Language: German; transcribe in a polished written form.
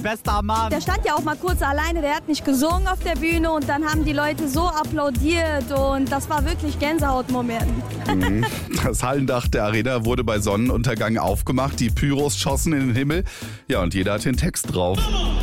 bester Mann. Der stand ja auch mal kurz alleine, der hat nicht gesungen auf der Bühne und dann haben die Leute so applaudiert und das war wirklich Gänsehautmoment. Das Hallendach der Arena wurde bei Sonnenuntergang aufgemacht, die Pyros schossen in den Himmel. Ja, und jeder hat den Text drauf.